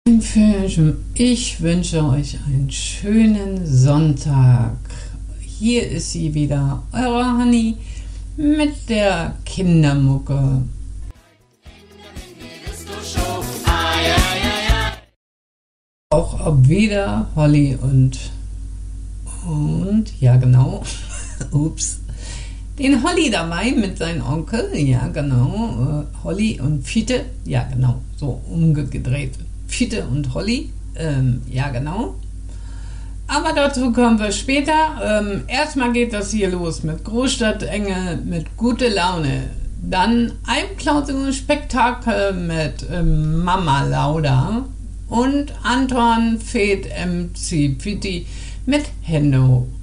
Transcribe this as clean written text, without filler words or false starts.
Ich wünsche euch einen schönen Sonntag. Hier ist sie wieder, eure Honey mit der Kindermucke. Auch ob wieder Holly und ja genau, ups, den Holly dabei mit seinem Onkel, ja genau, Holly und Fiete, ja genau, so umgedreht. Fiete und Holly, ja genau. Aber dazu kommen wir später. Erstmal geht das hier los mit Großstadtengel, mit gute Laune. Dann ein Spektakel mit Mama Lauda und Anton Fed MC Fitti mit Hendo